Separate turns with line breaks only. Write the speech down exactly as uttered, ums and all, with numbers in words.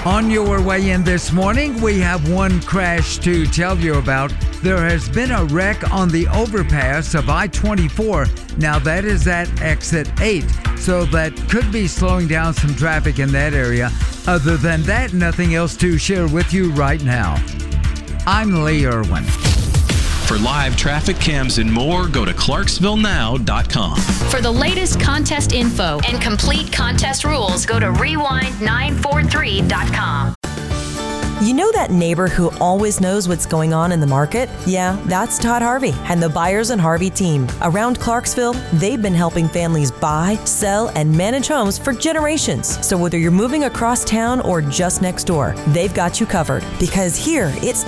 On your way in this morning, we have one crash to tell you about. There has been a wreck on the overpass of I twenty-four. Now that is at exit eight, so that could be slowing down some traffic in that area. Other than that, nothing else to share with you right now. I'm Lee Irwin.
For live traffic cams and more, go to clarksville now dot com.
For the latest contest info and complete contest rules, go to rewind nine four three dot com.
You know that neighbor who always knows what's going on in the market? Yeah, that's Todd Harvey and the Buyers and Harvey team. Around Clarksville, they've been helping families buy, sell, and manage homes for generations. So whether you're moving across town or just next door, they've got you covered. Because here, it's